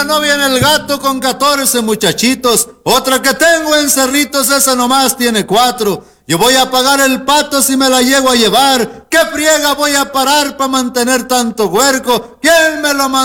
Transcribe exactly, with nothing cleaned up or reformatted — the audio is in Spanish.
una novia en el Gato con catorce muchachitos. Otra que tengo en Cerritos, esa nomás tiene cuatro. Yo voy a pagar el pato si me la llego a llevar. ¿Qué friega voy a parar para mantener tanto huerco? ¿Quién me lo manda?